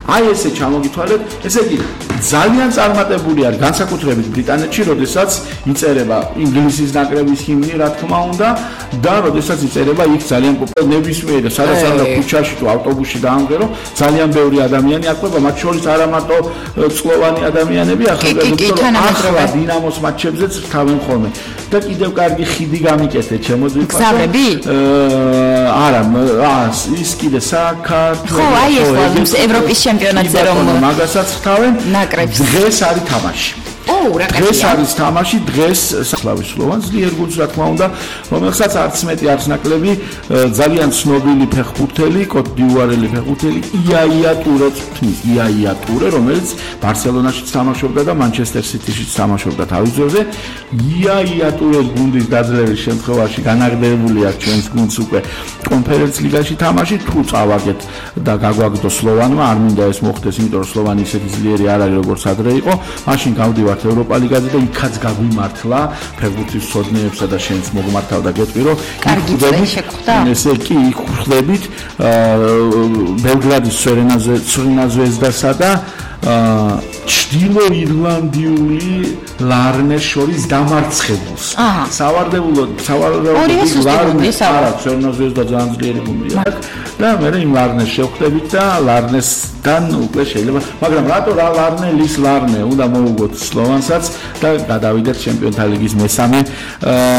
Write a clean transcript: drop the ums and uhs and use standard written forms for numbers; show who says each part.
Speaker 1: აი ესე ჩამოგითვალეთ, ესე იგი ძალიან წარმატებული არის განსაკუთრებით ბრიტანეთში, როდესაც იწერება ინგლისის ნაკრების ჰიმნი, რა თქმა უნდა, და როდესაც იწერება იქ ძალიან პოპულარული ნებისმიერი სადაც არა ქუჩაში თუ ავტობუსში დაამღერო, ძალიან ბევრი ადამიანი აყვება, მათ შორის არა მარტო წყლოვანი ადამიანები, ახლა დინამოს მატჩებზეც თავენ ხოლმე. და კიდევ კარგი ხიდი გამიკეთეთ, შემოძვით.
Speaker 2: გზავრები?
Speaker 1: არა, ის კიდე საქართველოს.
Speaker 2: ხო, აი ეს ევროპის ჩემპიონატზე რომ
Speaker 1: მაგასაც ხთავენ. დღეს არის თამაში. დღეს არის თამაში, დღეს საფლავის სლოვანს ძლიერ გუნდს რა თქმა უნდა, რომელსაც არც მეტი არც ნაკლები ძალიან ცნობილი ფეხბურთელი, კოტ-დიუარელი ფეხბურთელი იაია ტურე თქმის, იაია ტურე, რომელიც ბარსელონაშიც თამაშობდა და მანჩესტერ სიტიშიც თამაშობდა თავის ძროზე. იაია ტურეს გუნდის დაძლევის შემთხვევაში განაგრძელებული აქვს ჩვენს გუნდს უკვე კონფერენც ლიგაში თამაში, თუ წავაგეთ და გაგვაგდო სლოვანმა, არ მინდა ეს მოხდეს, იმიტომ რომ სლოვანი ისეთი ძლიერი არ არის როგორც ადრე იყო, მაშინ გავდივართ ევროპა ლიგაზე და იქაც გაგვიმართლა ფეხბურთის სოდნეებსა და შენც მოგმართავდა გეტყვი რომ
Speaker 2: კარგი წელი შეგხვდა
Speaker 1: ესე კი იქ ხვდებით ბელგრადის ცრინა ზვეზდასა და ჩრდილო ირლანდიული ლარნეს შორის დამარცხებულს. სავარდებულოდ ლარნეს არა, ცრინა ზვეზდა ძალიან ძლიერი გუნდია. და მე იმ ლარნეს შევხვდებით და ლარნესთან უკვე შეიძლება, მაგრამ რატო რა ლარნელის ლარნე უნდა მოუგოთ სლოვანსაც და გადავიდეთ ჩემპიონთა ლიგის მესამე